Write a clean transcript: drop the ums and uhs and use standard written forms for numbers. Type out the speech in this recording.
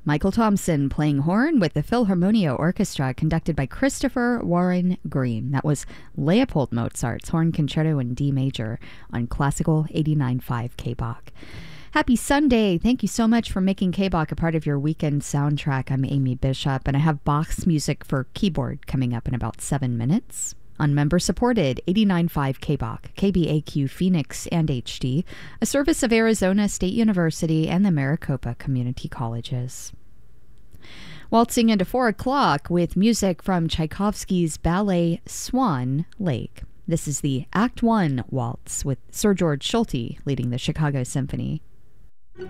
Michael Thompson playing horn with the Philharmonia Orchestra conducted by Christopher Warren Green. That was Leopold Mozart's Horn Concerto in D Major on Classical 89.5 KBOK. Happy Sunday. Thank you so much for making KBOK a part of your weekend soundtrack. I'm Amy Bishop, and I have Bach's music for keyboard coming up in about 7 minutes. On member-supported 89.5 KBOK, KBAQ Phoenix and HD, a service of Arizona State University and the Maricopa Community Colleges. Waltzing into 4 o'clock with music from Tchaikovsky's ballet Swan Lake. This is the Act 1 Waltz with Sir George Solti leading the Chicago Symphony.